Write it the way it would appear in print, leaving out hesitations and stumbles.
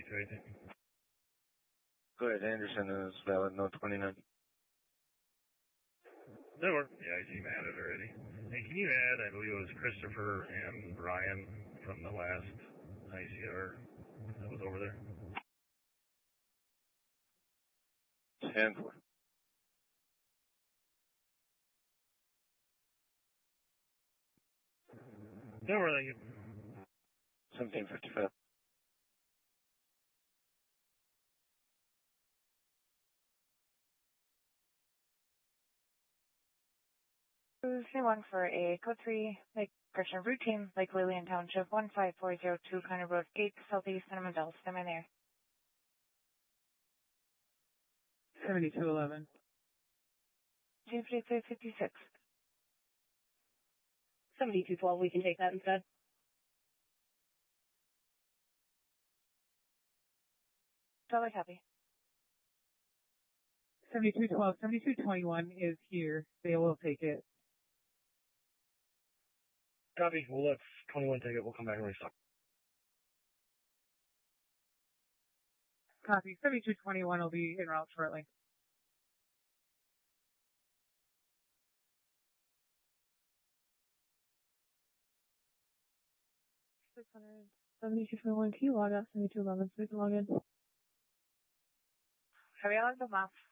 218. Go ahead, Anderson is valid, no 29. That worked. Yeah, I see him added already. Hey, can you add, I believe it was Christopher and Brian from the last ICR that was over there? 10-4. That worked, thank you. 1755. C1 for a code 3, Lake Christian routine, Lake Lillian Township, 15402 Connor Road, Gate, Southeast, Cinnamon Dells. Am I there? 7211. 256. 7212, we can take that instead. Totally copy. 7212, 7221 is here. They will take it. Copy. We'll let 21 take it. We'll come back and restock. Copy. 7221 will be en route shortly. $600. 7221, can you log out 7211 so we can log in? Have you logged the map?